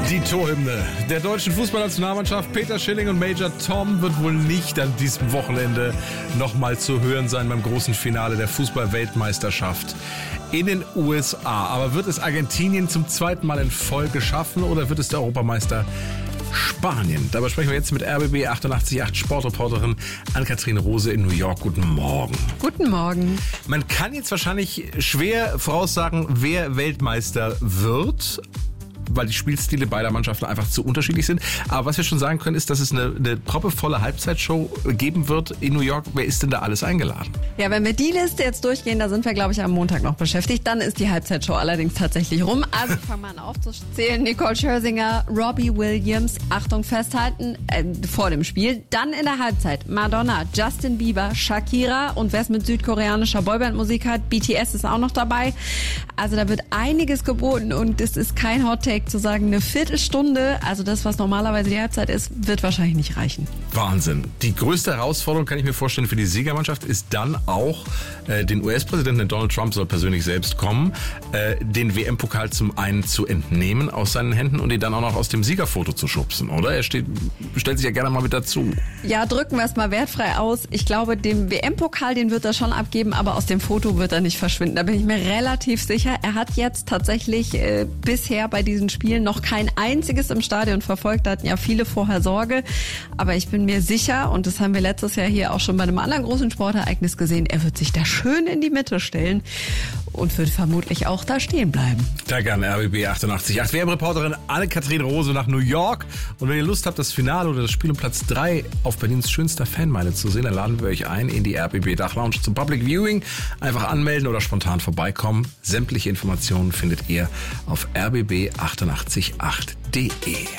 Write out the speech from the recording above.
Die Torhymne der deutschen Fußballnationalmannschaft. Peter Schilling und Major Tom wird wohl nicht an diesem Wochenende nochmal zu hören sein beim großen Finale der Fußball-Weltmeisterschaft in den USA. Aber wird es Argentinien zum zweiten Mal in Folge schaffen oder wird es der Europameister Spanien? Darüber sprechen wir jetzt mit RBB 88.8 Sportreporterin Ann-Kathrin Rose in New York. Guten Morgen. Guten Morgen. Man kann jetzt wahrscheinlich schwer voraussagen, wer Weltmeister wird, weil die Spielstile beider Mannschaften einfach zu unterschiedlich sind. Aber was wir schon sagen können, ist, dass es eine proppevolle Halbzeitshow geben wird in New York. Wer ist denn da alles eingeladen? Ja, wenn wir die Liste jetzt durchgehen, da sind wir, glaube ich, am Montag noch beschäftigt. Dann ist die Halbzeitshow allerdings tatsächlich rum. Also fangen wir an aufzuzählen. Nicole Scherzinger, Robbie Williams, Achtung festhalten, vor dem Spiel. Dann in der Halbzeit Madonna, Justin Bieber, Shakira und wer es mit südkoreanischer Boybandmusik hat, BTS ist auch noch dabei. Also da wird einiges geboten und es ist kein Hot-Take zu sagen, eine Viertelstunde, also das, was normalerweise die Halbzeit ist, wird wahrscheinlich nicht reichen. Wahnsinn. Die größte Herausforderung, kann ich mir vorstellen, für die Siegermannschaft ist dann auch, den US-Präsidenten Donald Trump soll persönlich selbst kommen, den WM-Pokal zum einen zu entnehmen aus seinen Händen und ihn dann auch noch aus dem Siegerfoto zu schubsen, oder? Er stellt sich ja gerne mal mit dazu. Ja, drücken wir es mal wertfrei aus. Ich glaube, den WM-Pokal, den wird er schon abgeben, aber aus dem Foto wird er nicht verschwinden. Da bin ich mir relativ sicher. Er hat jetzt tatsächlich bisher bei diesen Spielen noch kein einziges im Stadion verfolgt. Da hatten ja viele vorher Sorge. Aber ich bin mir sicher, und das haben wir letztes Jahr hier auch schon bei einem anderen großen Sportereignis gesehen, er wird sich da schön in die Mitte stellen und wird vermutlich auch da stehen bleiben. Da gerne RBB 88.8 WM-Reporterin Ann-Kathrin Rose nach New York. Und wenn ihr Lust habt, das Finale oder das Spiel um Platz 3 auf Berlins schönster Fanmeile zu sehen, dann laden wir euch ein in die RBB Dachlounge zum Public Viewing. Einfach anmelden oder spontan vorbeikommen. Sämtliche Informationen findet ihr auf rbb888.de.